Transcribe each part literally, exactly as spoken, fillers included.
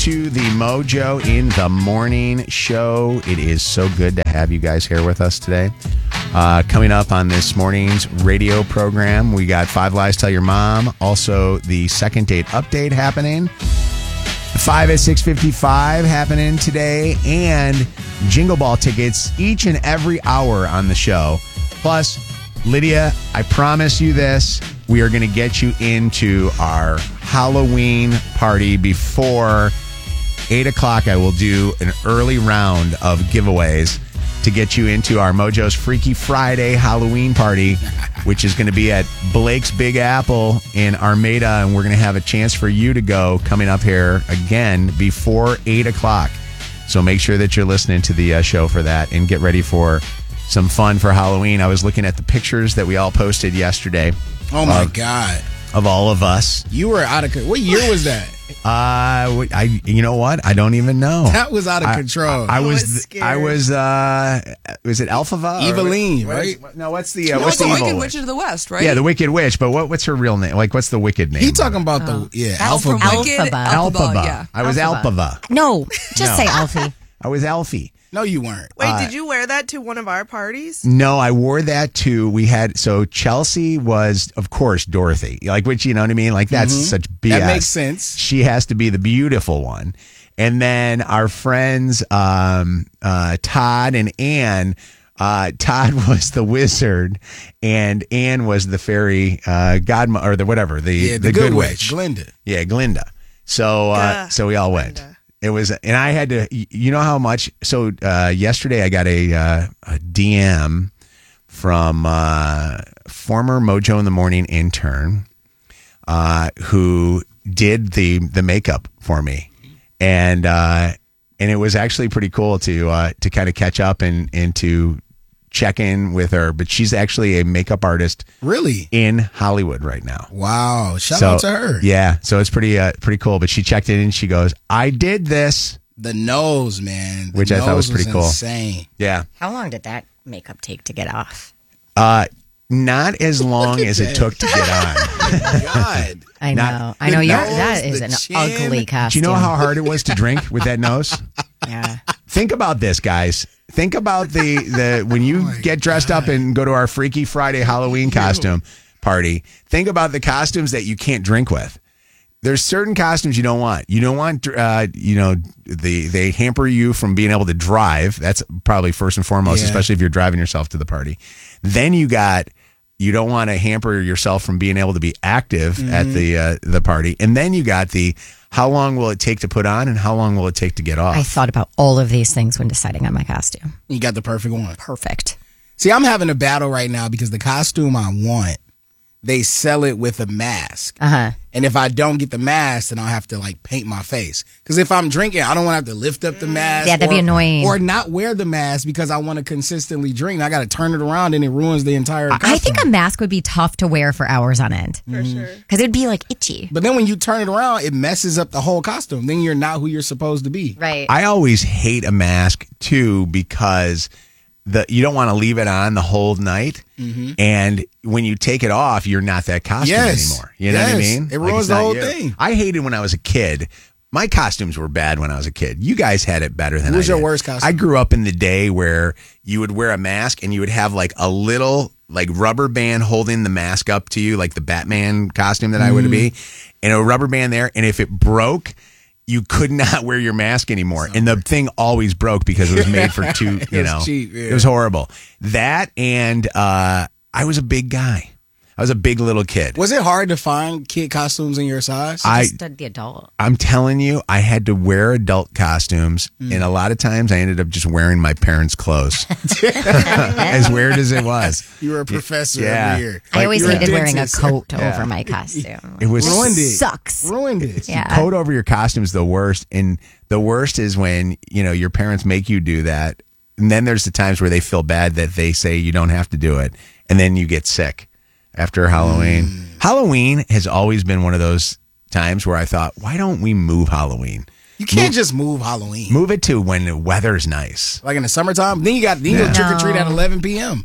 to the Mojo in the Morning show. It is so good to have you guys here with us today. Uh, coming up on this morning's radio program, we got Five Lies Tell Your Mom. Also, the second date update happening. Five at six fifty-five happening today. And Jingle Ball tickets each and every hour on the show. Plus, Lydia, I promise you this. We are going to get you into our Halloween party before eight o'clock. I will do an early round of giveaways to get you into our Mojo's Freaky Friday Halloween party, which is going to be at Blake's Big Apple in Armada. And we're going to have a chance for you to go coming up here again before eight o'clock. So make sure that you're listening to the uh, show for that and get ready for some fun for Halloween. I was looking at the pictures that we all posted yesterday. Oh, my of, God. Of all of us. You were out of... What year was that? Uh, I. You know what? I don't even know. That was out of I, control. I, I I was... was scared. I was... Uh, was it Elphaba? Eveline, what, right? What, no, what's the... Uh, no, what's it's the the evil Wicked witch? Witch of the West, right? Yeah, the Wicked Witch. But what, what's her real name? Like, what's the wicked name? He talking about the... Yeah, Alpha. Alpha. Wicked, Alphaba. Alphaba, Elphaba. yeah. I was Alphaba. Elphaba. No, just No. say Alfie. I was Alfie. No, you weren't. Wait, Uh, did you wear that to one of our parties? No, I wore that too. We had so Chelsea was, of course, Dorothy. Like, which you know what I mean? Like that's Mhm. such B S. That makes sense. She has to be the beautiful one, and then our friends um, uh, Todd and Ann. Uh, Todd was the wizard, and Ann was the fairy uh, godmother, or the whatever the Yeah, the, the good, good witch, witch, Glinda. Yeah, Glinda. So uh, Gah, so we all went. Glinda. It was, and I had to, you know how much, so uh, yesterday I got a, uh, a D M from uh, former Mojo in the Morning intern uh, who did the the makeup for me. And uh, and it was actually pretty cool to uh, to kind of catch up and, and to check in with her. But she's actually a makeup artist Really? in Hollywood right now. Wow. Shout So, out to her. Yeah, so it's pretty uh, pretty cool. But she checked in and she goes, I did this. The nose, man. The Which I thought was nose pretty cool. Insane. Yeah. How long did that makeup take to get off? Uh, not as long as it took to get on. God. I Not- know. I know. You're, nose, that is the an chin. ugly Do costume. you know how hard it was to drink with that nose? Yeah. Think about this, guys. Think about the, the when you my get dressed up and go to our Freaky Friday Halloween costume party. Think about the costumes that you can't drink with. There's certain costumes you don't want. You don't want, uh, you know, the they hamper you from being able to drive. That's probably first and foremost, Yeah. especially if you're driving yourself to the party. Then you got, you don't want to hamper yourself from being able to be active Mm-hmm. at the uh, the party. And then you got the, how long will it take to put on and how long will it take to get off? I thought about all of these things when deciding on my costume. You got the perfect one. Perfect. See, I'm having a battle right now because the costume I want, they sell it with a mask. Uh huh. And if I don't get the mask, then I'll have to like paint my face. Because if I'm drinking, I don't want to have to lift up the mask. Yeah, that'd be or- annoying. Or not wear the mask because I want to consistently drink. I got to turn it around and it ruins the entire costume. I think a mask would be tough to wear for hours on end For sure. because it'd be like itchy. But then when you turn it around, it messes up the whole costume. Then you're not who you're supposed to be. Right. I always hate a mask too because the you don't want to leave it on the whole night, and when you take it off, you're not that costume Yes. anymore. You know what I Yes. mean? It Like, ruins it's the not whole you. thing. I hated when I was a kid. My costumes were bad when I was a kid. You guys had it better than What was I your did. worst costume? I grew up in the day where you would wear a mask and you would have like a little like rubber band holding the mask up to you, like the Batman costume that I would be, and a rubber band there. And if it broke, you could not wear your mask anymore. And the thing always broke because it was made for two, It you was know, cheap, yeah. it was horrible. That and uh, I was a big guy. I was a big little kid. Was it hard to find kid costumes in your size? I- Just the adult. I'm telling you, I had to wear adult costumes, and a lot of times I ended up just wearing my parents' clothes. As weird as it was, you were a professor Yeah. every year. I Like, always you're a hated wearing a dentist. coat Yeah. over my costume. it was Ruined it. Sucks. Ruined it. Yeah. coat over your costume is the worst, and the worst is when you know your parents make you do that, and then there's the times where they feel bad that they say you don't have to do it, and then you get sick after Halloween. Mm. Halloween has always been one of those times where I thought, why don't we move Halloween? You can't just move Halloween. Move it to when the weather's nice. Like in the summertime. Then you got then you Yeah. go trick or treat at No. eleven p.m.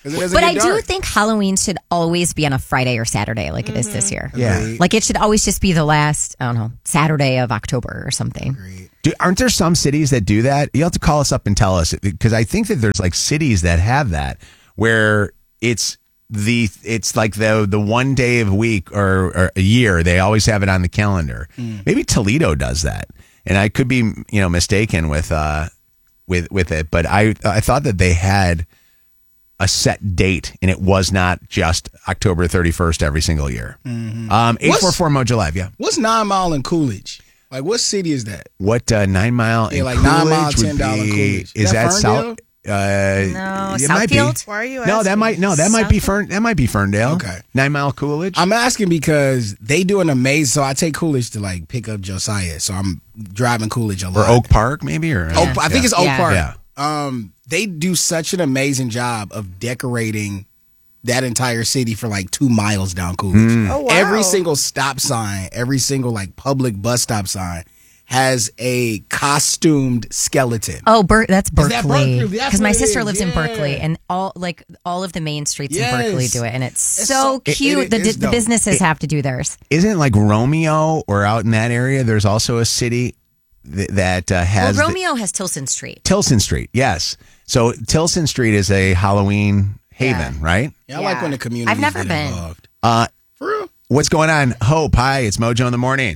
'Cause it doesn't But get I do dark. think Halloween should always be on a Friday or Saturday, like it is this year. Yeah. Agreed. Like it should always just be the last, I don't know, Saturday of October or something. Do, aren't there some cities that do that? You have to call us up and tell us, because I think that there's like cities that have that where it's the it's like the the one day of a week or, or a year. They always have it on the calendar. Maybe Toledo does that, and I could be you know mistaken with uh with with it. But I I thought that they had a set date, and it was not just October thirty-first every single year. Um, eight four four Mojo Live, yeah. What's Nine Mile in Coolidge? Like, what city is that? What uh, nine mile? Yeah, in like Nine Mile, Coolidge would ten dollar be- Coolidge. Is Is that that South? Ferndale? Uh, No, it might be. Southfield? Why are you No, that asking? might no, that might be Fern. That might be Ferndale. Okay. Nine Mile Coolidge. I'm asking because they do an amazing. So I take Coolidge to like pick up Josiah. So I'm driving Coolidge a or lot. Oak Park, maybe, or Oak, I think it's Oak Yeah. Park. Yeah. Um, they do such an amazing job of decorating that entire city for like two miles down Coolidge. Mm. Oh, wow. Every single stop sign, every single like public bus stop sign has a costumed skeleton. Oh, Ber- that's Is that Berkeley. Berkeley? That's Because my what it sister is, lives in yeah. Berkeley, and all like all of the main streets Yes. in Berkeley do it, and it's, It's so, so- it- cute. it the, is the dope. businesses have to do theirs. Isn't like Romeo or out in that area? There's also a city th- that uh, Well, has the- Romeo has Tilson Street. Tilson Street. Yes. So Tilson Street is a Halloween haven, right? Yeah, I like Yeah. when the community I've never get been. involved. Uh, For real? what's going on? Hope. Hi, it's Mojo in the morning.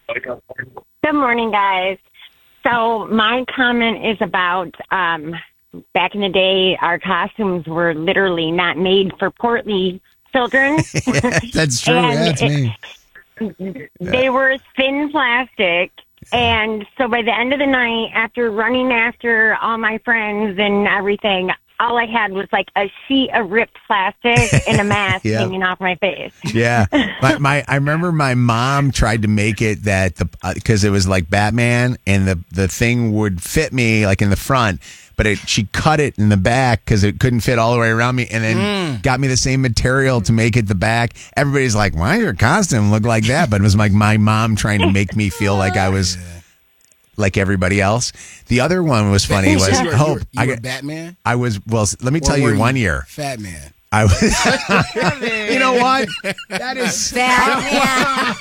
Good morning, guys. So my comment is about um, back in the day, our costumes were literally not made for portly children. That's true. And Yeah, it's me. They were thin plastic. And so by the end of the night, after running after all my friends and everything, all I had was like a sheet of ripped plastic and a mask Yeah. hanging off my face. Yeah, my, my I remember my mom tried to make it that the because it was like Batman and the the thing would fit me like in the front, but it, she cut it in the back because it couldn't fit all the way around me, and then got me the same material to make it the back. Everybody's like, "Why does your costume look like that?" But it was like my mom trying to make me feel like I was like everybody else. The other one was funny. Was You were- you Hope. were- you I were got- Batman? I was well. Let me Or tell were you, one year Fat Man. I was. You know what? That is Batman.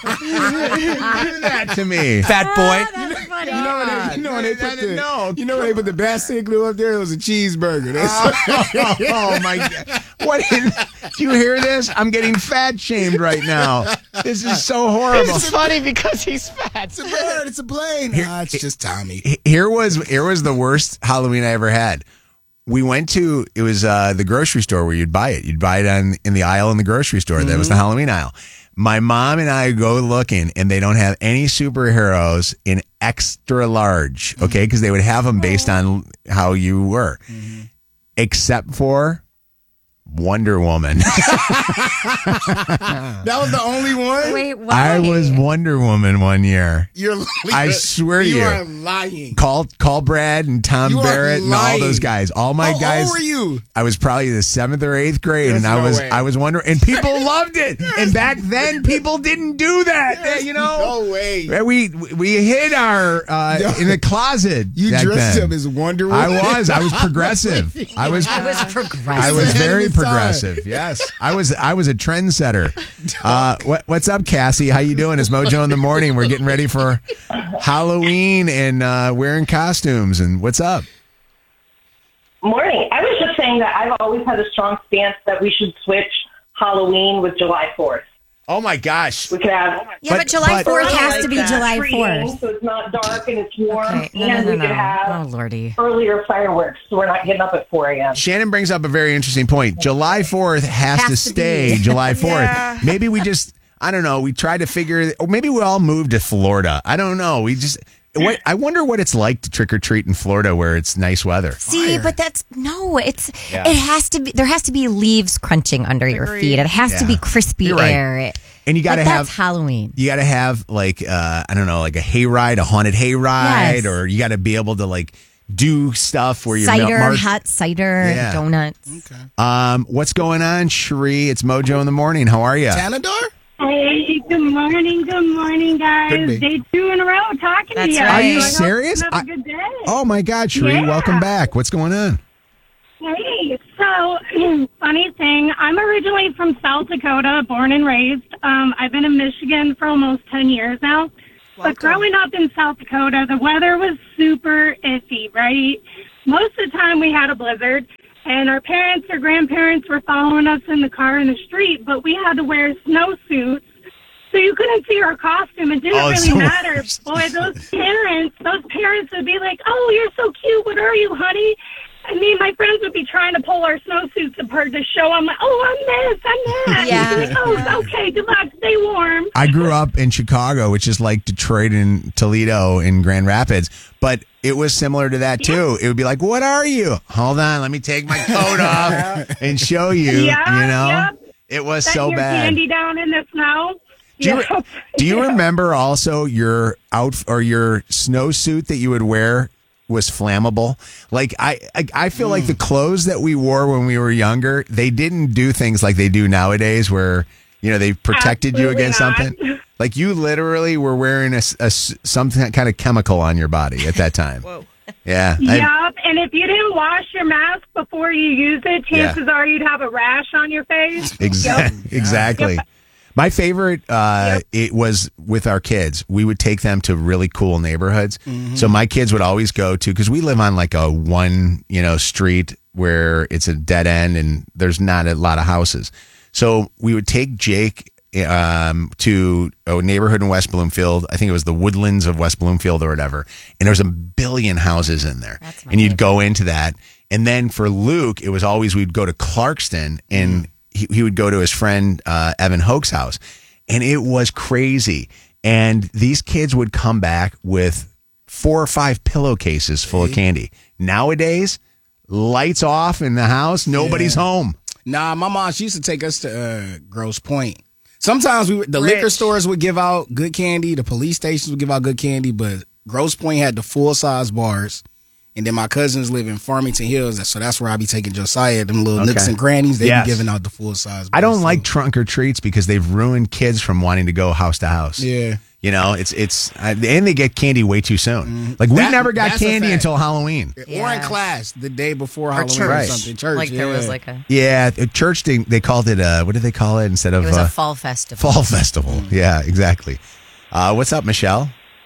do that to me. Fat boy. That's funny. You know when they, you know when they put the No. you know when they put the Bastille glue up there? It was a cheeseburger. That's Oh my god! What? In, do you hear this? I'm getting fat shamed right now. This is so horrible. funny because he's fat. It's a bird. It's a plane. Nah, it's just Tommy. Here was here was the worst Halloween I ever had. We went to it was uh, the grocery store where you'd buy it. You'd buy it on in the aisle in the grocery store. That was the Halloween aisle. My mom and I go looking, and they don't have any superheroes in extra large. Okay, because they would have them based on how you were, except for Wonder Woman. That was the only one. Wait, why? I was Wonder Woman one year. You're. I swear to you. you are lying. Call call Brad and Tom You are Barrett and all lying. those guys. All my How guys. old were you? I was probably the seventh or eighth grade, There's and I no was way. I was wondering, and people loved it. And back then, people didn't do that. They- you know, No way. we we hid our uh, No. in the closet. You back dressed then. him as Wonder Woman. I was. I was progressive. I was. I was progressive. I was ahead of very his time. progressive. Yes, I was. I was a trendsetter. Uh, what, what's up, Cassie? How you doing? It's Mojo in the morning. We're getting ready for Halloween and uh, wearing costumes. And what's up? Morning. I was just saying that I've always had a strong stance that we should switch Halloween with July fourth. Oh my gosh! We could have Yeah, but, But- July but- fourth I has like to be that. July Treating, fourth. so it's not dark and it's warm, Okay. No, and no, we no, could no. have Oh, Lordy. earlier fireworks, so we're not getting up at four a.m. Shannon brings up a very interesting point. July fourth has, Has to to stay be. July fourth. Yeah. Maybe we just, I don't know, we try to figure, or maybe we all moved to Florida. I don't know. We just, what, I wonder what it's like to trick or treat in Florida where it's nice weather. See, Fire. but that's no. It's Yeah. it has to be. There has to be leaves crunching under your Agreed. feet. It has to Yeah. be crispy You're right. air. It, And you got to like, have, that's Halloween. you got to have like, uh, I don't know, like a hayride, a haunted hayride, Yes. or you got to be able to like do stuff where you're Cider, mar- hot cider, Yeah. donuts. Um, what's going on, Cherie? It's Mojo in the morning. How are you? Tanador? Hey, good morning, good morning, guys. Could be. Day two in a row talking That's to you. right. Are you So I hope serious? you Have I- a good day. Oh my God, Cherie, Yeah. welcome back. What's going on? Hey, so So, funny thing, I'm originally from South Dakota, born and raised. Um, I've been in Michigan for almost ten years now. But growing up in South Dakota, the weather was super iffy, right? Most of the time we had a blizzard, and our parents or grandparents were following us in the car in the street, but we had to wear snowsuits, so you couldn't see our costume. It didn't Oh, it's really the matter. worst. Boy, those parents, those parents would be like, "Oh, you're so cute. What are you, honey?" And me and my friends would be trying to pull our snowsuits apart to show them, "Oh, I'm this, I'm that." Yeah. Like, oh, okay, good luck. Stay warm. I grew up in Chicago, which is like Detroit and Toledo and Grand Rapids, but it was similar to that too. It would be like, "What are you? Hold on, let me take my coat off and show you." Yeah, you know, yep. it was Setting so your bad. candy down in the snow. Do you, Yep. do you Yeah. remember also your out or your snowsuit that you would wear was flammable? Like I, I, I feel like the clothes that we wore when we were younger, they didn't do things like they do nowadays, where you know they protected you Absolutely against not. something. Like you literally were wearing a, s- a s- something kind of chemical on your body at that time. Whoa. Yeah. I- Yep, and if you didn't wash your mask before you use it, chances are you'd have a rash on your face. Exactly. Yep. Exactly. My favorite, uh, it was with our kids. We would take them to really cool neighborhoods. So my kids would always go to, because we live on like a one, you know, street where it's a dead end and there's not a lot of houses. So we would take Jake um, to a neighborhood in West Bloomfield. I think it was the Woodlands of West Bloomfield or whatever. And there's a billion houses in there. That's my And you'd favorite. go into that. And then for Luke, it was always we'd go to Clarkston and he, he would go to his friend uh, Evan Hoke's house. And it was crazy. And these kids would come back with four or five pillowcases full of candy. Nowadays, lights off in the house, nobody's Yeah. home. Nah, my mom, she used to take us to uh, Grosse Pointe. Sometimes we the Rich. liquor stores would give out good candy, the police stations would give out good candy, but Grosse Pointe had the full size bars. And then my cousins live in Farmington Hills, so that's where I be taking Josiah, them little nooks Okay. and crannies. They Yes. be giving out the full size. I don't bars, like too. trunk or treats because they've ruined kids from wanting to go house to house. Yeah. You know, it's, it's, uh, and they get candy way too soon. Like we That- never got that's a candy fact. until Halloween. Or in Yeah. class the day before Or Halloween church. or Right. something. Church, Like there was yeah. like a, Yeah, at church, they, they called it, uh, what did they call it instead of it was uh, a fall festival. fall festival? Yeah, exactly. Uh, what's up, Michelle?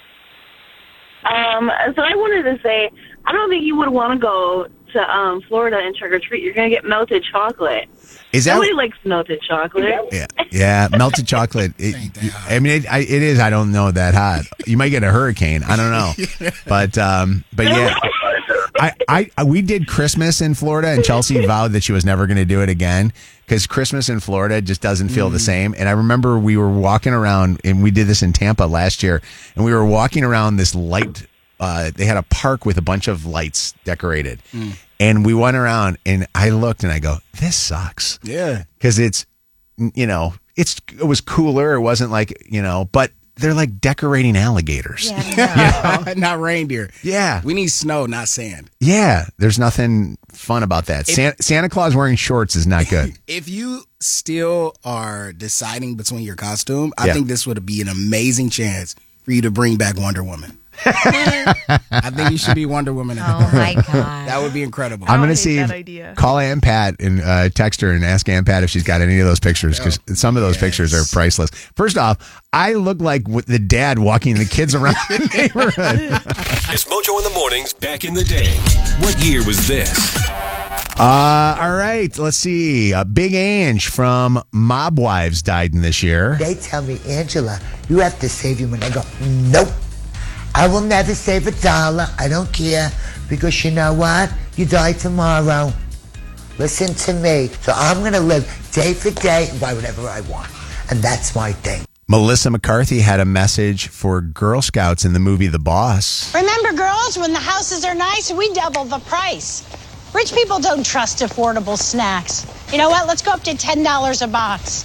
Um, so I wanted to say, I don't think you would want to go to um, Florida and trick or treat. You're going to get melted chocolate. Is that Nobody likes melted chocolate. Yeah, yeah, melted chocolate. It, Ain't that hot. I mean, it, I, it is. I don't know that hot. You might get a hurricane. I don't know, but um, but yeah, I, I, I we did Christmas in Florida, and Chelsea vowed that she was never going to do it again because Christmas in Florida just doesn't feel the same. And I remember we were walking around, and we did this in Tampa last year, and we were walking around this light. Uh, they had a park with a bunch of lights decorated, and we went around, and I looked, and I go, "This sucks." Yeah. Because it's, you know, it's it was cooler. It wasn't like, you know, but they're like decorating alligators. Yeah, no. Not reindeer. Yeah. We need snow, not sand. Yeah. There's nothing fun about that. Santa, Santa Claus wearing shorts is not good. If you still are deciding between your costume, I Yeah. think this would be an amazing chance for you to bring back Wonder Woman. I think you should be Wonder Woman. At the Oh my God. That would be incredible. I'm I going to hate see, that idea. call Aunt Pat and uh, text her and ask Aunt Pat if she's got any of those pictures because some of those pictures are priceless. First off, I look like w- the dad walking the kids around the neighborhood. It's Mojo in the Mornings back in the day. What year was this? Uh, all right. Let's see. Uh, Big Ange from Mob Wives died in this year. They tell me, Angela, you have to save your money. I go, nope. I will never save a dollar. I don't care. Because you know what? You die tomorrow. Listen to me. So I'm going to live day for day and buy whatever I want. And that's my thing. Melissa McCarthy had a message for Girl Scouts in the movie The Boss. Remember, girls, when the houses are nice, we double the price. Rich people don't trust affordable snacks. You know what? Let's go up to ten dollars a box.